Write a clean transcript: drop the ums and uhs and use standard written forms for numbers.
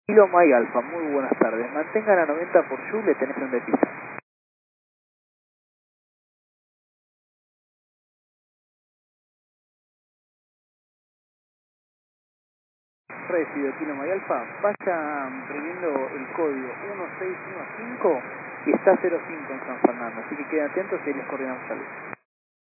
Kilo Mike Alfa, muy buenas tardes. Mantenga la 90 por Joule, tenés un de pista. Recibido Kilo Mike Alfa, vaya imprimiendo el código 1615 y está 05 en San Fernando, así que queden atentos y les coordinamos salud.